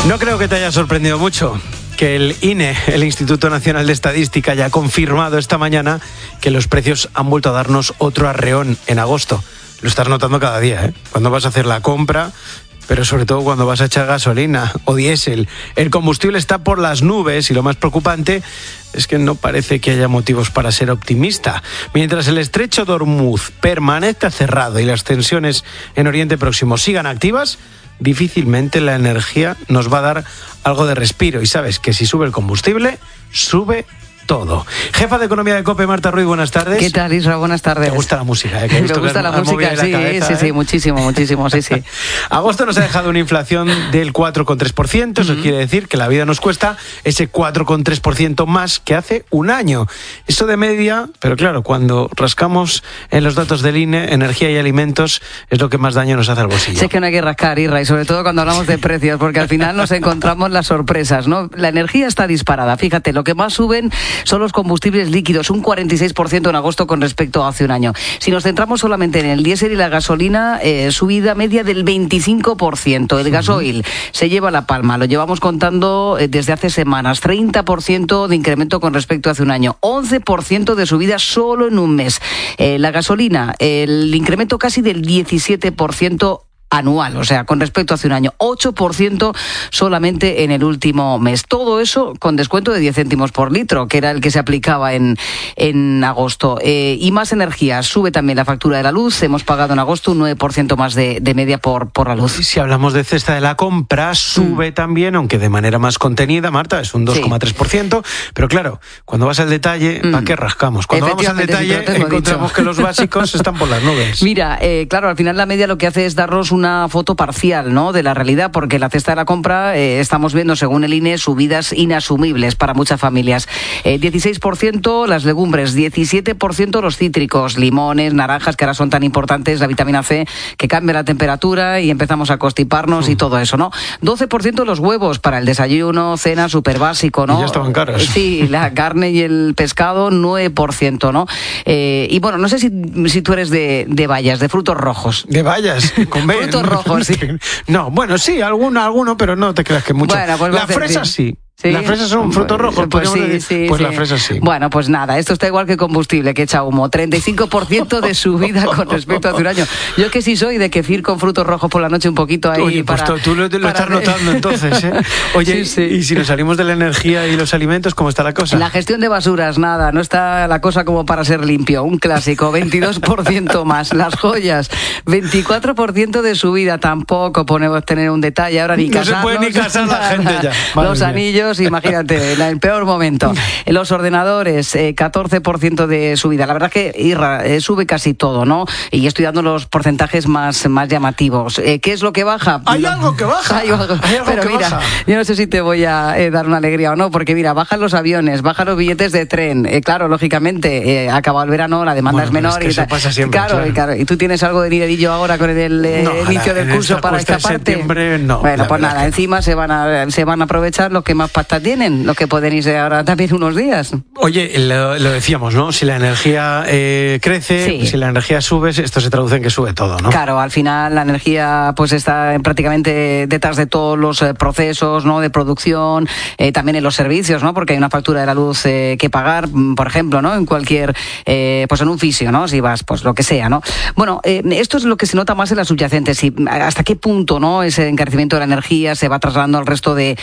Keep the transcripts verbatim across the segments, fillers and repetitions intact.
No creo que te haya sorprendido mucho que el I N E, el Instituto Nacional de Estadística, haya confirmado esta mañana que los precios han vuelto a darnos otro arreón en agosto. Lo estás notando cada día, ¿eh? Cuando vas a hacer la compra, pero sobre todo cuando vas a echar gasolina o diésel. El combustible está por las nubes y lo más preocupante es que no parece que haya motivos para ser optimista. Mientras el estrecho de Hormuz permanezca cerrado y las tensiones en Oriente Próximo sigan activas, difícilmente la energía nos va a dar algo de respiro. Y sabes que si sube el combustible, sube todo. Jefa de Economía de COPE, Marta Ruiz, buenas tardes. ¿Qué tal, Isra? Buenas tardes. ¿Te gusta la música? ¿Eh? Que he visto Me gusta que la música, sí, la cabeza, sí, ¿eh? sí, muchísimo, muchísimo, sí, sí. Agosto nos ha dejado una inflación del cuatro coma tres por ciento, eso uh-huh. quiere decir que la vida nos cuesta ese cuatro coma tres por ciento más que hace un año. Eso de media, pero claro, cuando rascamos en los datos del I N E, energía y alimentos es lo que más daño nos hace al bolsillo. Sé que no hay que rascar, Isra, y sobre todo cuando hablamos de precios, porque al final nos encontramos las sorpresas, ¿no? La energía está disparada, fíjate, lo que más suben son los combustibles líquidos, un cuarenta y seis por ciento en agosto con respecto a hace un año. Si nos centramos solamente en el diésel y la gasolina, eh, subida media del veinticinco por ciento. El gasoil se lleva la palma, lo llevamos contando eh, desde hace semanas. treinta por ciento de incremento con respecto a hace un año. once por ciento de subida solo en un mes. Eh, la gasolina, el incremento casi del diecisiete por ciento anual, o sea, con respecto a hace un año, ocho por ciento solamente en el último mes. Todo eso con descuento de diez céntimos por litro, que era el que se aplicaba en, en agosto. Eh, y más energía, sube también la factura de la luz, hemos pagado en agosto un nueve por ciento más de, de media por, por la luz. Si hablamos de cesta de la compra, sube mm. también, aunque de manera más contenida, Marta, es un dos coma tres por ciento, sí. Pero claro, cuando vas al detalle, ¿para mm. qué rascamos? Cuando vamos al detalle, si encontramos dicho. que los básicos están por las nubes. Mira, eh, claro, al final la media lo que hace es darnos un una foto parcial, ¿no?, de la realidad, porque la cesta de la compra eh, estamos viendo, según el I N E, subidas inasumibles para muchas familias. Eh, dieciséis por ciento las legumbres, diecisiete por ciento los cítricos, limones, naranjas, que ahora son tan importantes, la vitamina C, que cambia la temperatura y empezamos a constiparnos mm. y todo eso, ¿no? doce por ciento los huevos para el desayuno, cena, súper básico, ¿no? Y ya estaban caros. Sí, la carne y el pescado, nueve por ciento, ¿no? Eh, y bueno, no sé si, si tú eres de, de bayas, de frutos rojos. De bayas, con B. Frutos rojos, sí. No, bueno, sí, alguno, alguno, pero no te creas que mucho. Bueno, pues la fresa sí. ¿Sí? Las fresas son frutos rojos, pues sí, decir. sí, pues sí. las fresas sí. Bueno, pues nada, esto está igual que combustible, que echa humo. treinta y cinco por ciento de subida con respecto a hace un año. Yo que sí soy de kefir con frutos rojos por la noche un poquito ahí. Oye, para, pues tú lo, lo para... estás notando entonces, ¿eh? Oye, sí, sí. Y si nos salimos de la energía y los alimentos, ¿cómo está la cosa? La gestión de basuras, nada, no está la cosa como para ser limpio. Un clásico, veintidós por ciento más. Las joyas, veinticuatro por ciento de subida, tampoco podemos tener un detalle ahora ni casarnos. No se puede ni casar la gente ya. Madre los mía. Anillos, imagínate. En el peor momento. En los ordenadores, eh, catorce por ciento de subida. La verdad es que Irra, eh, sube casi todo, ¿no? Y estoy dando los porcentajes más, más llamativos. Eh, ¿Qué es lo que baja? Hay algo que baja. Hay algo, Hay algo pero que mira, baja. Yo no sé si te voy a eh, dar una alegría o no, porque mira, bajan los aviones, bajan los billetes de tren. Eh, claro, lógicamente, eh, acabado el verano, la demanda bueno, es menor. Es que y eso ta- pasa siempre. Claro, claro. Y, claro, y tú tienes algo de dinerillo ahora con el eh, no, inicio la, del curso esta para esta parte. Septiembre, no, bueno, pues nada, que... encima se van a se van a aprovechar los que más pasta tienen, los que pueden irse ahora también unos días. Oye, lo, lo decíamos, ¿no? Si la energía eh, crece, sí. si la energía sube, esto se traduce en que sube todo, ¿no? Claro, al final la energía pues está prácticamente detrás de todos los eh, procesos, ¿no?, de producción, eh, también en los servicios, ¿no?, porque hay una factura de la luz eh, que pagar, por ejemplo, ¿no?, en cualquier, eh, pues en un fisio, ¿no?, si vas, pues lo que sea, ¿no? Bueno, eh, esto es lo que se nota más en las subyacentes, y hasta qué punto, ¿no?, ese encarecimiento de la energía se va trasladando al resto de,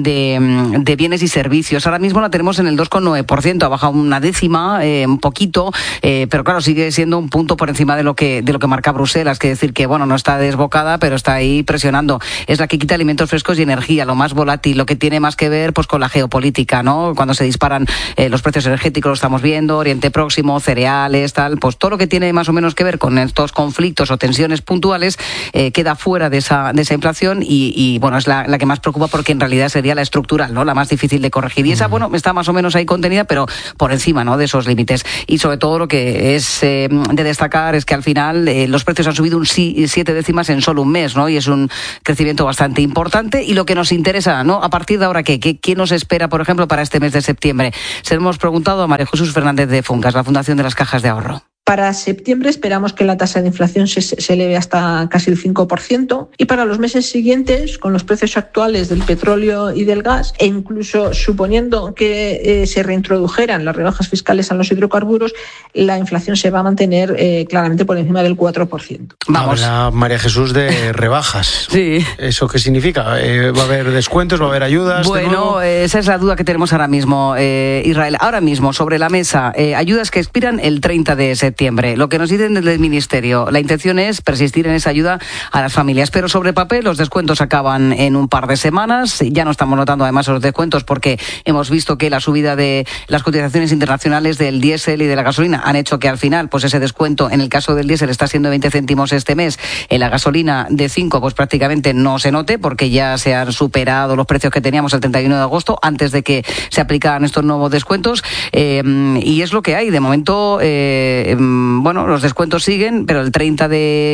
de, de bienes y servicios. Ahora mismo la tenemos en el dos coma nueve por ciento, ha bajado una décima, eh, un poquito, eh, pero claro, sigue siendo un punto por encima de lo que de lo que marca Bruselas, que decir que, bueno, no está desbocada, pero está ahí presionando. Es la que quita alimentos frescos y energía, lo más volátil, lo que tiene más que ver pues con la geopolítica, ¿no? Cuando se disparan eh, los precios energéticos, lo estamos viendo, Oriente Próximo, cereales, tal, pues todo lo que tiene más o menos que ver con estos conflictos o tensiones puntuales eh, queda fuera de esa de esa inflación y, y bueno, es la, la que más preocupa porque en realidad sería la estructural, ¿no?, la más difícil de corregir. Y esa, bueno, está más o menos ahí contenida, pero por encima, ¿no?, de esos límites. Y sobre todo lo que es eh, de destacar es que al final eh, los precios han subido un si, siete décimas en solo un mes, ¿no? Y es un crecimiento bastante importante. Y lo que nos interesa, ¿no?, a partir de ahora, ¿qué? ¿Qué, qué nos espera, por ejemplo, para este mes de septiembre? Se lo hemos preguntado a María Jesús Fernández de Funcas, la Fundación de las Cajas de Ahorro. Para septiembre esperamos que la tasa de inflación se, se eleve hasta casi el cinco por ciento y para los meses siguientes, con los precios actuales del petróleo y del gas, e incluso suponiendo que eh, se reintrodujeran las rebajas fiscales a los hidrocarburos, la inflación se va a mantener eh, claramente por encima del cuatro por ciento. Vamos. Habla María Jesús de rebajas. Sí. ¿Eso qué significa? Eh, ¿Va a haber descuentos? ¿Va a haber ayudas? Bueno, esa es la duda que tenemos ahora mismo, eh, Israel. Ahora mismo, sobre la mesa, eh, ayudas que expiran el treinta de septiembre. Lo que nos dicen desde el Ministerio, la intención es persistir en esa ayuda a las familias, pero sobre papel los descuentos acaban en un par de semanas. Ya no estamos notando además los descuentos porque hemos visto que la subida de las cotizaciones internacionales del diésel y de la gasolina han hecho que al final pues ese descuento, en el caso del diésel está siendo veinte céntimos este mes, en la gasolina de cinco pues prácticamente no se note porque ya se han superado los precios que teníamos el treinta y uno de agosto antes de que se aplicaran estos nuevos descuentos, eh, y es lo que hay de momento. eh, Bueno, los descuentos siguen, pero el treinta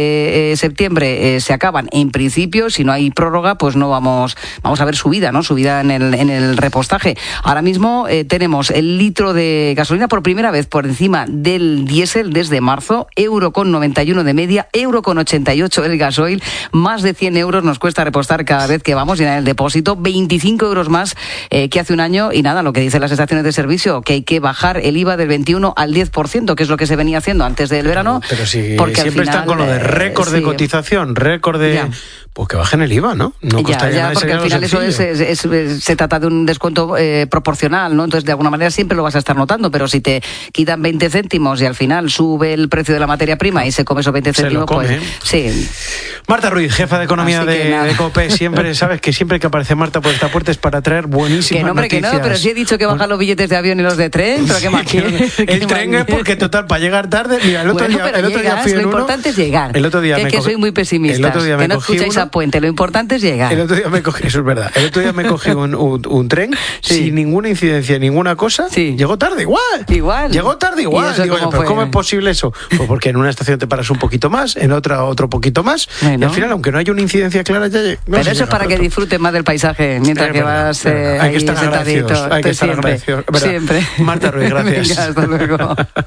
de septiembre eh, se acaban. En principio, si no hay prórroga, pues no vamos vamos a ver subida, ¿no? Subida en el, en el repostaje. Ahora mismo eh, tenemos el litro de gasolina por primera vez por encima del diésel desde marzo, euro con noventa y uno de media, euro con ochenta y ocho el gasoil, más de cien euros nos cuesta repostar cada vez que vamos a llenar el depósito, veinticinco euros más eh, que hace un año, y nada, lo que dicen las estaciones de servicio, que hay que bajar el I V A del veintiuno al diez por ciento, que es lo que se venía haciendo antes del verano. Pero si porque siempre final, están con lo de récord eh, de sí. cotización, récord de... Ya. Pues que bajen el I V A, ¿no? No ya, ya, porque al final eso es, es, es, es, se trata de un descuento eh, proporcional, ¿no? Entonces, de alguna manera siempre lo vas a estar notando, pero si te quitan veinte céntimos y al final sube el precio de la materia prima y se come esos veinte céntimos, pues sí. Marta Ruiz, jefa de Economía de, de COPE, siempre, sabes que siempre que aparece Marta por esta puerta es para traer buenísimas que no, hombre, noticias. Que no, pero sí he dicho que bajan los billetes de avión y los de tren, pero qué más quieres. El tren es porque, total, para llegar tarde, mira, el otro bueno, día, el otro llegas, día fui en lo uno, importante es llegar. El otro día que me es que cogí, soy muy pesimista. El otro día que me no cogí escucháis uno, a Puente, lo importante es llegar. El otro día me cogí, eso es verdad, el otro día me cogí un, un, un tren sí. sin ninguna incidencia, ninguna cosa, sí. llegó tarde igual. Igual. Llegó tarde igual. Digo, cómo pero fue? ¿cómo es posible eso? Pues porque en una estación te paras un poquito más, en otra otro poquito más, bueno. y al final, aunque no haya una incidencia clara, ya no pero eso es para que disfrutes más del paisaje mientras es que verdad, vas eh, hay que ahí estar sentadito. Hay que estar siempre, agradecidos. Siempre. Marta Ruiz, gracias. Venga, hasta luego.